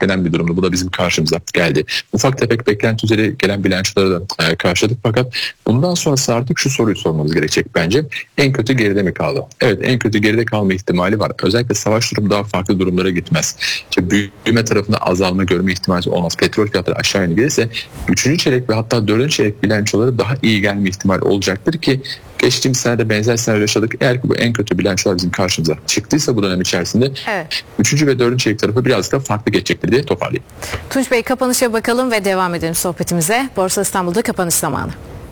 beklenen bir durumdu. Bu da bizim karşımıza geldi. Ufak tefek beklenti üzeri gelen bilançoları da karşıladık. Fakat bundan sonrası artık şu soruyu sormamız gerekecek bence. En kötü geride mi kaldı? Evet, en kötü geride kalma ihtimali var. Özellikle savaş durumu daha farklı durumlara gitmez. İşte büyüme tarafında azalma görme ihtimali olmaz. Petrol fiyatları aşağı yönlü gelirse 3. çeyrek ve hatta 4. çeyrek bilançoları daha iyi gelme ihtimali olacaktır ki geçtiğimiz senede benzer senaryo yaşadık. Eğer ki bu en kötü bilançolar bizim karşımıza çıktıysa bu dönem içerisinde 3. ve 4. çeyrek tarafı biraz da farklı geçecektir diye toparlayayım. Tunç Bey, kapanışa bakalım ve devam edelim sohbetimize. Borsa İstanbul'da kapanış zamanı.